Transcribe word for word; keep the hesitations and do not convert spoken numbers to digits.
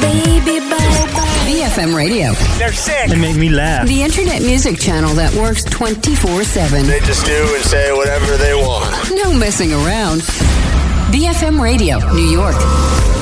baby, bye-bye. B F M Radio. They're sick. They make me laugh. The internet music channel that works twenty-four seven. They just do and say whatever they want. No messing around. B F M Radio, New York.